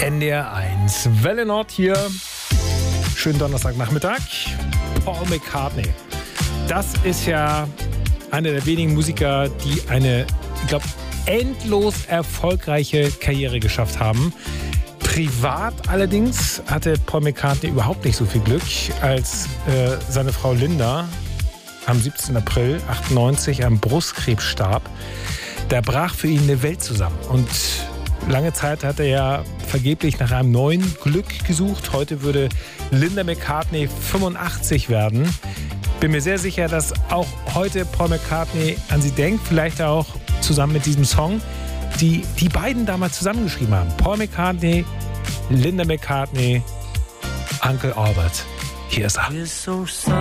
NDR1 Welle Nord hier. Schönen Donnerstagnachmittag. Paul McCartney. Das ist ja einer der wenigen Musiker, die eine, ich glaube, endlos erfolgreiche Karriere geschafft haben. Privat allerdings hatte Paul McCartney überhaupt nicht so viel Glück, als seine Frau Linda am 17. April 1998 am Brustkrebs starb. Da brach für ihn eine Welt zusammen. Und lange Zeit hat er ja vergeblich nach einem neuen Glück gesucht. Heute würde Linda McCartney 85 werden. Bin mir sehr sicher, dass auch heute Paul McCartney an sie denkt. Vielleicht auch zusammen mit diesem Song, die beiden damals zusammengeschrieben haben. Paul McCartney, Linda McCartney, Uncle Albert. Hier ist er.